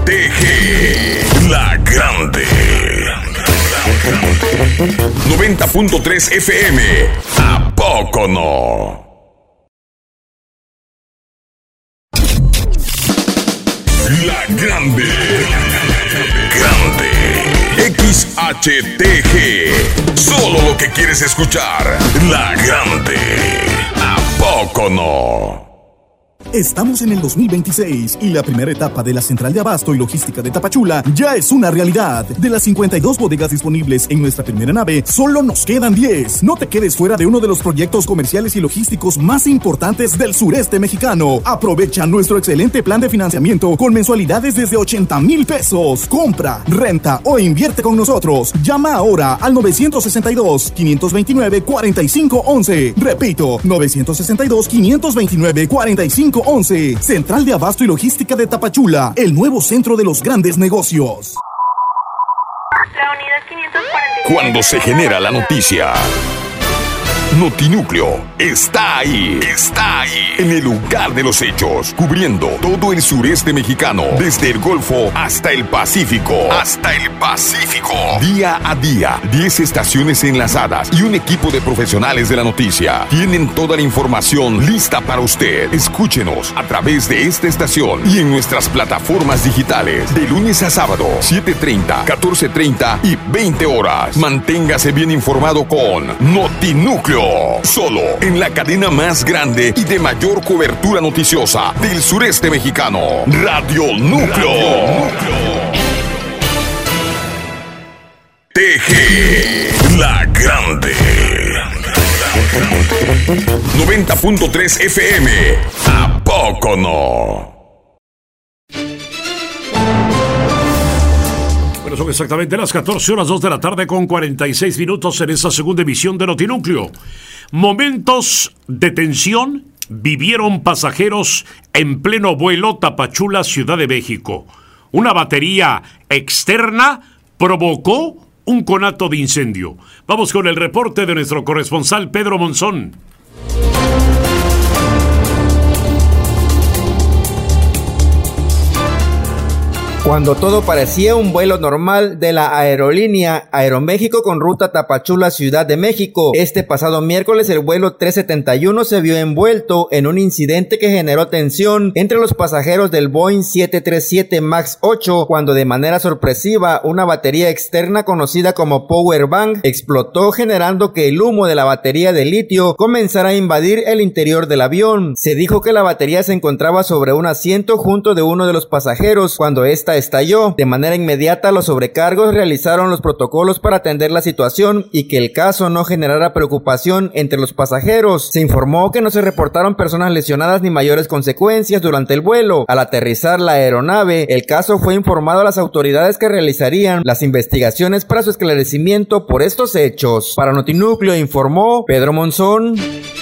HTG, La Grande. 90.3 FM. ¿A poco no? La Grande. Grande. XHTG. Solo lo que quieres escuchar. La Grande. ¿A poco no? Estamos en el 2026 y la primera etapa de la Central de Abasto y Logística de Tapachula ya es una realidad. De las 52 bodegas disponibles en nuestra primera nave, solo nos quedan 10. No te quedes fuera de uno de los proyectos comerciales y logísticos más importantes del sureste mexicano. Aprovecha nuestro excelente plan de financiamiento con mensualidades desde 80,000 pesos. Compra, renta o invierte con nosotros. Llama ahora al 962-529-4511. Repito, 962-529-4511. Central de Abasto y Logística de Tapachula, el nuevo centro de los grandes negocios. La unidad 540. Cuando se genera la noticia, Notinúcleo está ahí. Está ahí. En el lugar de los hechos. Cubriendo todo el sureste mexicano. Desde el Golfo hasta el Pacífico. Hasta el Pacífico. Día a día. 10 estaciones enlazadas y un equipo de profesionales de la noticia. Tienen toda la información lista para usted. Escúchenos a través de esta estación y en nuestras plataformas digitales. De lunes a sábado, 7:30, 14:30 y 20 horas. Manténgase bien informado con Notinúcleo. Solo en la cadena más grande y de mayor cobertura noticiosa del sureste mexicano. Radio Núcleo. TG, La Grande. 90.3 FM. ¿A poco no? Bueno, son exactamente las 14 horas 2 de la tarde con 46 minutos en esta segunda emisión de Notinúcleo. Momentos de tensión vivieron pasajeros en pleno vuelo Tapachula, Ciudad de México. Una batería externa provocó un conato de incendio. Vamos con el reporte de nuestro corresponsal Pedro Monzón. Cuando todo parecía un vuelo normal de la aerolínea Aeroméxico con ruta Tapachula, Ciudad de México, este pasado miércoles el vuelo 371 se vio envuelto en un incidente que generó tensión entre los pasajeros del Boeing 737 MAX 8 cuando de manera sorpresiva una batería externa conocida como Power Bank explotó, generando que el humo de la batería de litio comenzara a invadir el interior del avión. Se dijo que la batería se encontraba sobre un asiento junto de uno de los pasajeros cuando esta estalló. De manera inmediata los sobrecargos realizaron los protocolos para atender la situación y que el caso no generara preocupación entre los pasajeros. Se informó que no se reportaron personas lesionadas ni mayores consecuencias durante el vuelo. Al aterrizar la aeronave, el caso fue informado a las autoridades que realizarían las investigaciones para su esclarecimiento por estos hechos. Para Notinúcleo informó Pedro Monzón.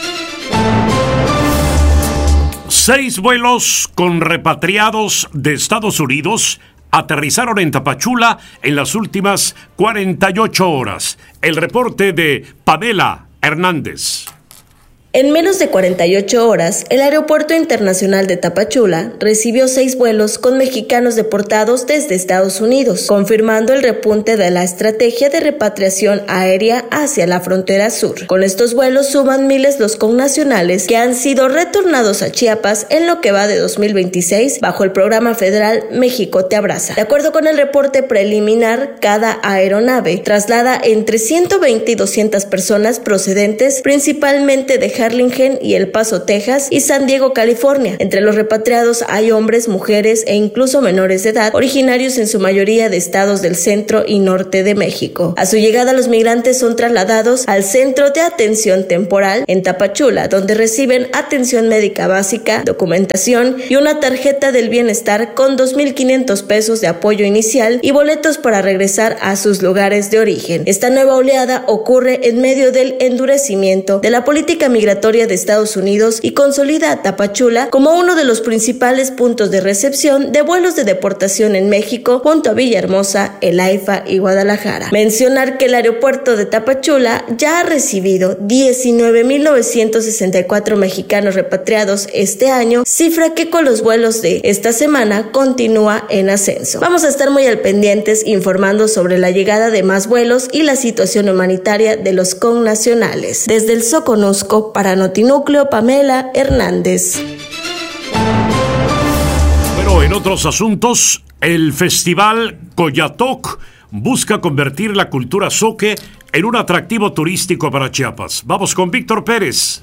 6 vuelos con repatriados de Estados Unidos aterrizaron en Tapachula en las últimas 48 horas. El reporte de Pamela Hernández. En menos de 48 horas, el Aeropuerto Internacional de Tapachula recibió 6 vuelos con mexicanos deportados desde Estados Unidos, confirmando el repunte de la estrategia de repatriación aérea hacia la frontera sur. Con estos vuelos suman miles los connacionales que han sido retornados a Chiapas en lo que va de 2026 bajo el programa federal México te abraza. De acuerdo con el reporte preliminar, cada aeronave traslada entre 120 y 200 personas procedentes principalmente de Harlingen y El Paso, Texas y San Diego, California. Entre los repatriados hay hombres, mujeres e incluso menores de edad, originarios en su mayoría de estados del centro y norte de México. A su llegada, los migrantes son trasladados al Centro de Atención Temporal en Tapachula, donde reciben atención médica básica, documentación y una tarjeta del bienestar con 2,500 pesos de apoyo inicial y boletos para regresar a sus lugares de origen. Esta nueva oleada ocurre en medio del endurecimiento de la política migratoria migratoria de Estados Unidos y consolida a Tapachula como uno de los principales puntos de recepción de vuelos de deportación en México, junto a Villahermosa, El AIFA y Guadalajara. Mencionar que el aeropuerto de Tapachula ya ha recibido 19.964 mexicanos repatriados este año, cifra que con los vuelos de esta semana continúa en ascenso. Vamos a estar muy al pendientes informando sobre la llegada de más vuelos y la situación humanitaria de los connacionales. Desde el Soconusco, para Notinúcleo, Pamela Hernández. Bueno, en otros asuntos, el Festival Coyatoc busca convertir la cultura zoque en un atractivo turístico para Chiapas. Vamos con Víctor Pérez.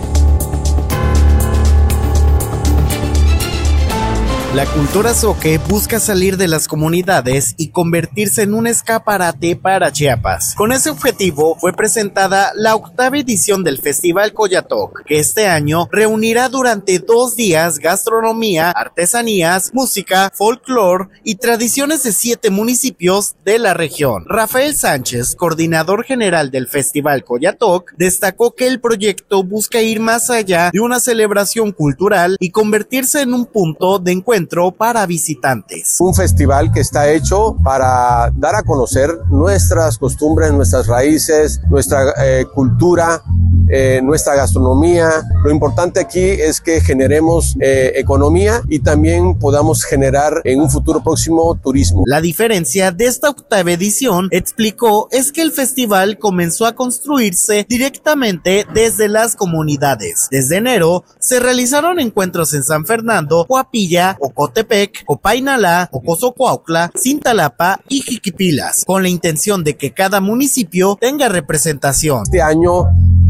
La cultura zoque busca salir de las comunidades y convertirse en un escaparate para Chiapas. Con ese objetivo fue presentada la 8ª edición del Festival Coyatoc, que este año reunirá durante 2 días gastronomía, artesanías, música, folclore y tradiciones de 7 municipios de la región. Rafael Sánchez, coordinador general del Festival Coyatoc, destacó que el proyecto busca ir más allá de una celebración cultural y convertirse en un punto de encuentro para visitantes. Un festival que está hecho para dar a conocer nuestras costumbres, nuestras raíces, nuestra cultura, nuestra gastronomía. Lo importante aquí es que generemos economía y también podamos generar en un futuro próximo turismo. La diferencia de esta 8ª edición, explicó, es que el festival comenzó a construirse directamente desde las comunidades. Desde enero se realizaron encuentros en San Fernando, Coapilla, Ocotepec, Copainalá, Ocosocuautla, Cintalapa y Jiquipilas, con la intención de que cada municipio tenga representación. Este año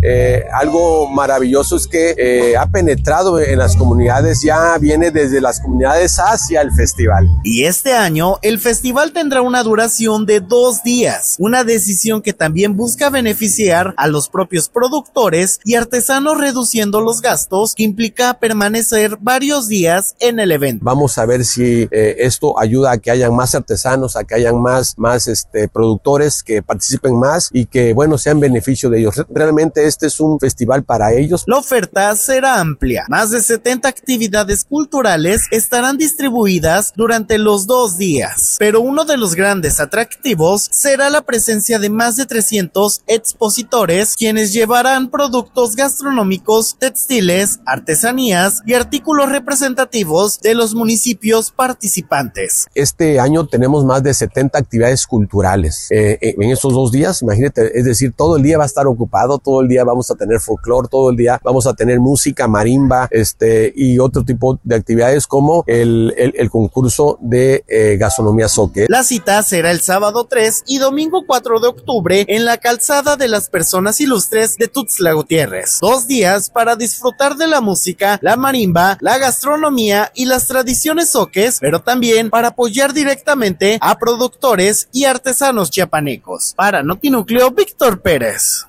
algo maravilloso es que ha penetrado en las comunidades, ya viene desde las comunidades hacia el festival. Y este año el festival tendrá una duración de 2 días, una decisión que también busca beneficiar a los propios productores y artesanos, reduciendo los gastos que implica permanecer varios días en el evento. Vamos a ver si esto ayuda a que hayan más artesanos, a que hayan más productores que participen más y que, bueno, sean beneficio de ellos. Realmente este es un festival para ellos. La oferta será amplia. Más de 70 actividades culturales estarán distribuidas durante los 2 días. Pero uno de los grandes atractivos será la presencia de más de 300 expositores, quienes llevarán productos gastronómicos, textiles, artesanías y artículos representativos de los municipios participantes. Este año tenemos más de 70 actividades culturales. En esos 2 días, imagínate, es decir, todo el día va a estar ocupado, todo el día vamos a tener folclore, todo el día vamos a tener música, marimba, y otro tipo de actividades como el concurso de gastronomía zoque. La cita será el sábado 3 y domingo 4 de octubre en la calzada de las Personas Ilustres de Tuxtla Gutiérrez. 2 días para disfrutar de la música, la marimba, la gastronomía y las tradiciones zoques, pero también para apoyar directamente a productores y artesanos chiapanecos. Para Notinúcleo, Víctor Pérez.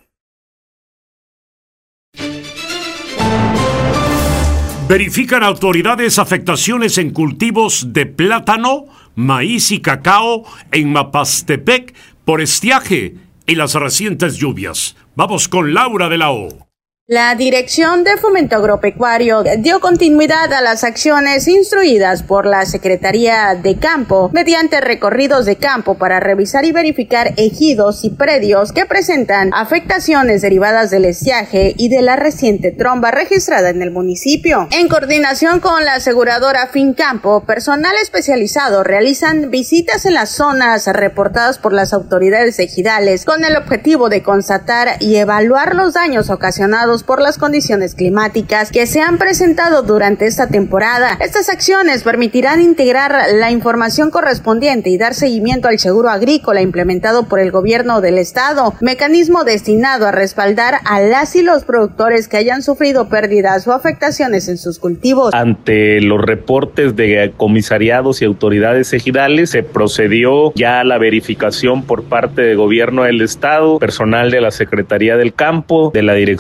Verifican autoridades afectaciones en cultivos de plátano, maíz y cacao en Mapastepec por estiaje y las recientes lluvias. Vamos con Laura de la O. La Dirección de Fomento Agropecuario dio continuidad a las acciones instruidas por la Secretaría de Campo mediante recorridos de campo para revisar y verificar ejidos y predios que presentan afectaciones derivadas del estiaje y de la reciente tromba registrada en el municipio. En coordinación con la aseguradora Fincampo, personal especializado realizan visitas en las zonas reportadas por las autoridades ejidales con el objetivo de constatar y evaluar los daños ocasionados por las condiciones climáticas que se han presentado durante esta temporada. Estas acciones permitirán integrar la información correspondiente y dar seguimiento al seguro agrícola implementado por el gobierno del estado, mecanismo destinado a respaldar a las y los productores que hayan sufrido pérdidas o afectaciones en sus cultivos. Ante los reportes de comisariados y autoridades ejidales, se procedió ya a la verificación por parte del gobierno del estado, personal de la Secretaría del Campo, de la Dirección de Fomento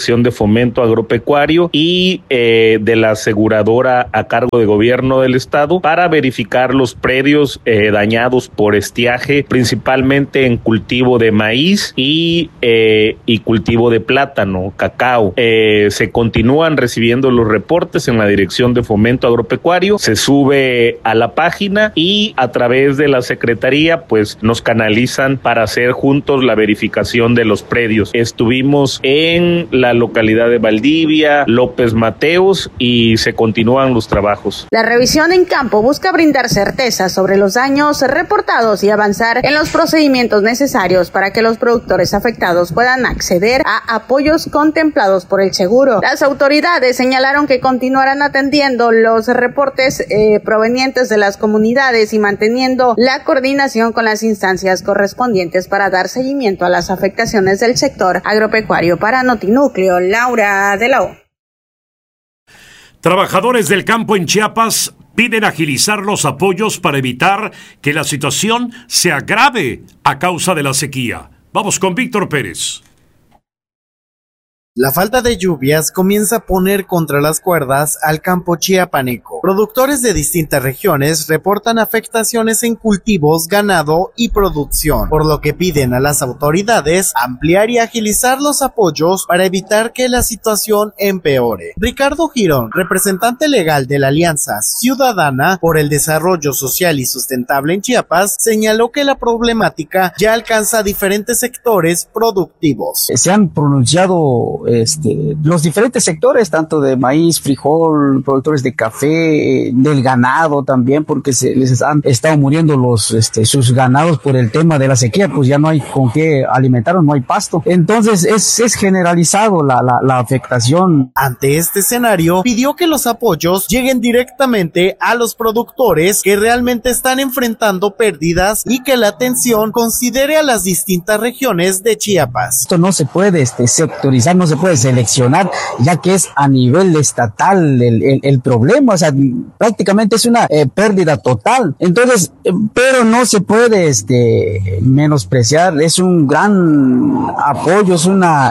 Fomento Agropecuario y de la aseguradora a cargo de gobierno del estado para verificar los predios dañados por estiaje, principalmente en cultivo de maíz y cultivo de plátano, cacao. Se continúan recibiendo los reportes en la Dirección de Fomento Agropecuario, se sube a la página y a través de la Secretaría pues nos canalizan para hacer juntos la verificación de los predios. Estuvimos en la localidad de Valdivia, López Mateos y se continúan los trabajos. La revisión en campo busca brindar certeza sobre los daños reportados y avanzar en los procedimientos necesarios para que los productores afectados puedan acceder a apoyos contemplados por el seguro. Las autoridades señalaron que continuarán atendiendo los reportes provenientes de las comunidades y manteniendo la coordinación con las instancias correspondientes para dar seguimiento a las afectaciones del sector agropecuario. Para Notinúcleo, Laura de la O. Trabajadores del campo en Chiapas piden agilizar los apoyos para evitar que la situación se agrave a causa de la sequía. Vamos con Víctor Pérez. La falta de lluvias comienza a poner contra las cuerdas al campo chiapaneco. Productores de distintas regiones reportan afectaciones en cultivos, ganado y producción, por lo que piden a las autoridades ampliar y agilizar los apoyos para evitar que la situación empeore. Ricardo Girón, representante legal de la Alianza Ciudadana por el Desarrollo Social y Sustentable en Chiapas, señaló que la problemática ya alcanza diferentes sectores productivos. Se han pronunciado los diferentes sectores, tanto de maíz, frijol, productores de café, del ganado también, porque se les han estado muriendo sus ganados por el tema de la sequía, pues ya no hay con qué alimentarlos, no hay pasto. Entonces es generalizado la afectación. Ante este escenario, pidió que los apoyos lleguen directamente a los productores que realmente están enfrentando pérdidas y que la atención considere a las distintas regiones de Chiapas. Esto no se puede sectorizar, no se puede seleccionar, ya que es a nivel estatal el problema, o sea, prácticamente es una pérdida total. Entonces, pero no se puede menospreciar, es un gran apoyo, es una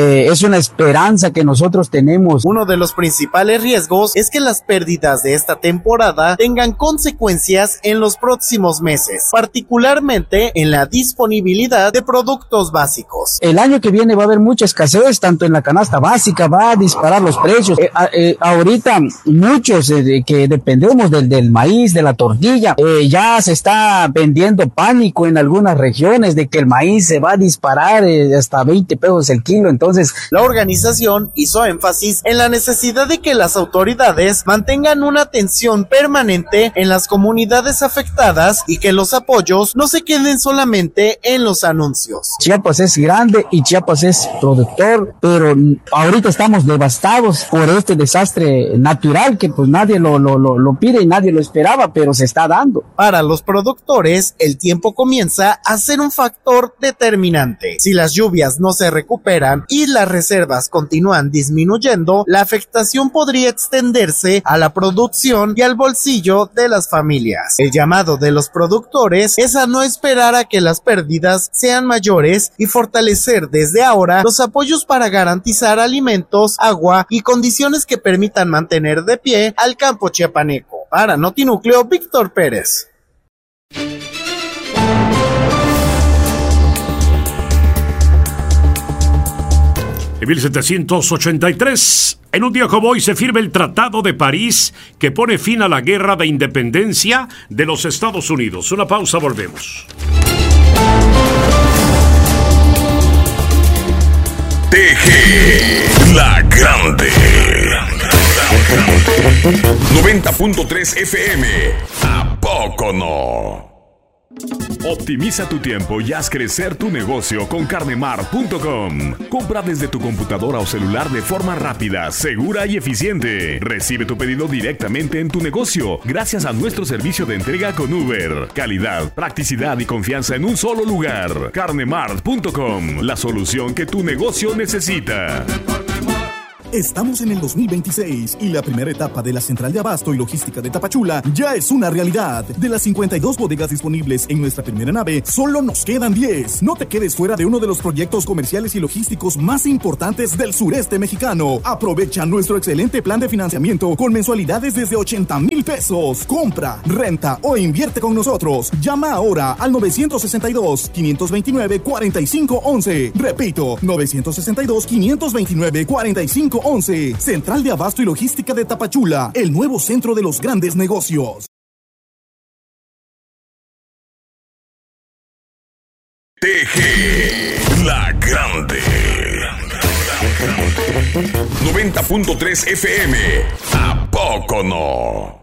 esperanza que nosotros tenemos. Uno de los principales riesgos es que las pérdidas de esta temporada tengan consecuencias en los próximos meses, particularmente en la disponibilidad de productos básicos. El año que viene va a haber mucha escasez, tanto en la canasta básica, va a disparar los precios. Ahorita muchos que dependemos del maíz, de la tortilla, ya se está vendiendo pánico en algunas regiones de que el maíz se va a disparar hasta 20 pesos el kilo. Entonces, la organización hizo énfasis en la necesidad de que las autoridades mantengan una atención permanente en las comunidades afectadas y que los apoyos no se queden solamente en los anuncios. Chiapas es grande y Chiapas es productor, pero ahorita estamos devastados por este desastre natural que pues nadie lo pide y nadie lo esperaba, pero se está dando. Para los productores, el tiempo comienza a ser un factor determinante. Si las lluvias no se recuperan y las reservas continúan disminuyendo, la afectación podría extenderse a la producción y al bolsillo de las familias. El llamado de los productores es a no esperar a que las pérdidas sean mayores y fortalecer desde ahora los apoyos para garantizar alimentos, agua y condiciones que permitan mantener de pie al campo chiapaneco. Para Notinúcleo, Víctor Pérez. En 1783, en un día como hoy, se firma el Tratado de París que pone fin a la Guerra de Independencia de los Estados Unidos. Una pausa, volvemos. TG La Grande 90.3 FM. ¿A poco no? Optimiza tu tiempo y haz crecer tu negocio con carnemart.com. Compra desde tu computadora o celular de forma rápida, segura y eficiente. Recibe tu pedido directamente en tu negocio gracias a nuestro servicio de entrega con Uber. Calidad, practicidad y confianza en un solo lugar. Carnemart.com, la solución que tu negocio necesita. Estamos en el 2026 y la primera etapa de la central de abasto y logística de Tapachula ya es una realidad. De las 52 bodegas disponibles en nuestra primera nave, solo nos quedan 10. No te quedes fuera de uno de los proyectos comerciales y logísticos más importantes del sureste mexicano. Aprovecha nuestro excelente plan de financiamiento con mensualidades desde 80,000 pesos. Compra, renta o invierte con nosotros. Llama ahora al 962-529-4511. Repito, 962-529-4511. Central de Abasto y Logística de Tapachula, el nuevo centro de los grandes negocios. TG, la grande. 90.3 FM. ¿A poco no?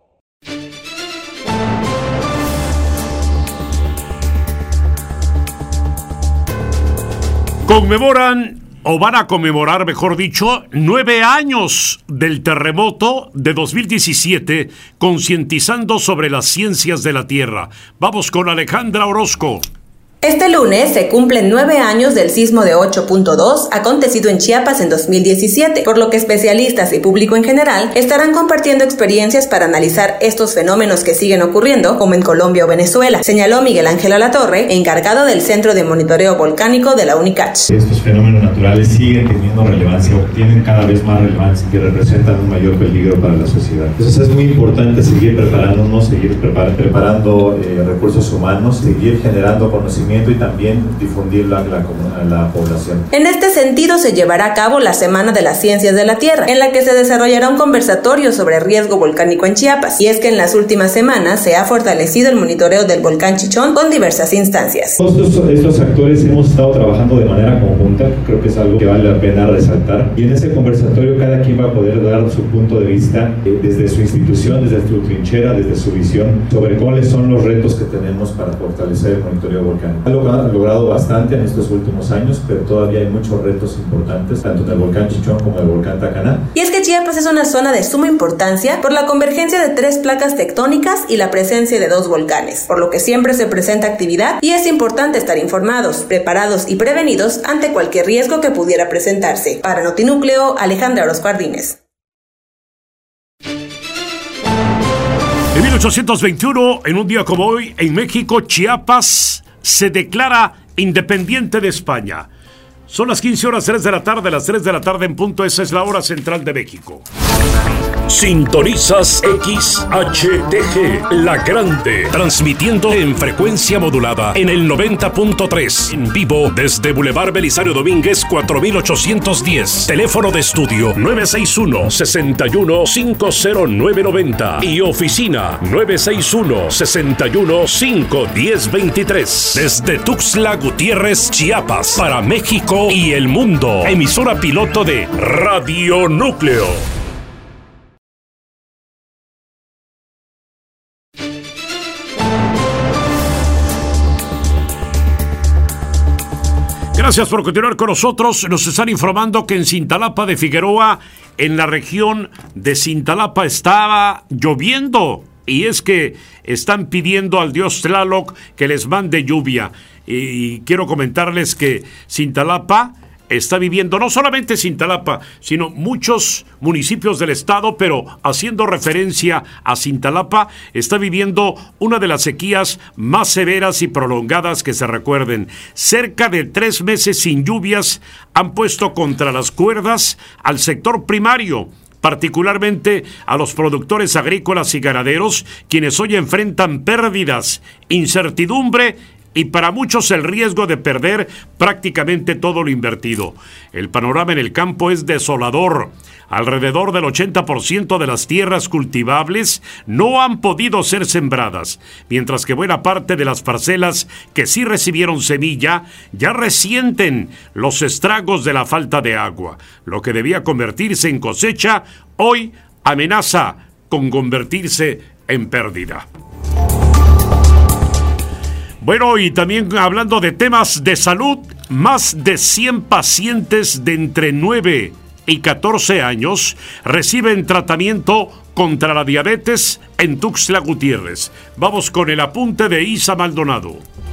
Conmemoran, o van a conmemorar, mejor dicho, 9 años del terremoto de 2017, concientizando sobre las ciencias de la Tierra. Vamos con Alejandra Orozco. Este lunes se cumplen 9 años del sismo de 8.2 acontecido en Chiapas en 2017, por lo que especialistas y público en general estarán compartiendo experiencias para analizar estos fenómenos que siguen ocurriendo, como en Colombia o Venezuela, señaló Miguel Ángel Alatorre, encargado del Centro de Monitoreo Volcánico de la UNICACH. Estos fenómenos naturales siguen teniendo relevancia, obtienen cada vez más relevancia y representan un mayor peligro para la sociedad. Entonces es muy importante seguir preparándonos, seguir preparando recursos humanos, seguir generando conocimiento y también difundirlo a la población. En este sentido se llevará a cabo la Semana de las Ciencias de la Tierra, en la que se desarrollará un conversatorio sobre riesgo volcánico en Chiapas, y es que en las últimas semanas se ha fortalecido el monitoreo del volcán Chichón con diversas instancias. Todos estos actores hemos estado trabajando de manera conjunta, creo que es algo que vale la pena resaltar, y en ese conversatorio cada quien va a poder dar su punto de vista desde su institución, desde su trinchera, desde su visión, sobre cuáles son los retos que tenemos para fortalecer el monitoreo volcánico. Ha logrado bastante en estos últimos años, pero todavía hay muchos retos importantes, tanto en el volcán Chichón como en el volcán Tacaná. Y es que Chiapas es una zona de suma importancia por la convergencia de 3 placas tectónicas y la presencia de 2 volcanes, por lo que siempre se presenta actividad y es importante estar informados, preparados y prevenidos ante cualquier riesgo que pudiera presentarse. Para Notinúcleo, Alejandra Orozco Ardínez. En 1821, en un día como hoy, en México, Chiapas se declara independiente de España. Son las 15:03 de la tarde, las 3 de la tarde en punto. Esa es la hora central de México. Sintonizas XHTG, La Grande, transmitiendo en frecuencia modulada en el 90.3, en vivo desde Boulevard Belisario Domínguez 4810, teléfono de estudio 961-61-50990 y oficina 961-61-51023, desde Tuxtla Gutiérrez, Chiapas, para México y el mundo, emisora piloto de Radio Núcleo. Gracias por continuar con nosotros. Nos están informando que en Cintalapa de Figueroa, en la región de Cintalapa, estaba lloviendo. Y es que están pidiendo al dios Tlaloc que les mande lluvia. Y quiero comentarles que Cintalapa está viviendo, no solamente Cintalapa, sino muchos municipios del estado, pero haciendo referencia a Cintalapa, está viviendo una de las sequías más severas y prolongadas que se recuerden. Cerca de 3 meses sin lluvias han puesto contra las cuerdas al sector primario, particularmente a los productores agrícolas y ganaderos, quienes hoy enfrentan pérdidas, incertidumbre y para muchos el riesgo de perder prácticamente todo lo invertido. El panorama en el campo es desolador. Alrededor del 80% de las tierras cultivables no han podido ser sembradas, mientras que buena parte de las parcelas que sí recibieron semilla ya resienten los estragos de la falta de agua. Lo que debía convertirse en cosecha, hoy amenaza con convertirse en pérdida. Bueno, y también hablando de temas de salud, más de 100 pacientes de entre 9 y 14 años reciben tratamiento contra la diabetes en Tuxtla Gutiérrez. Vamos con el apunte de Isa Maldonado.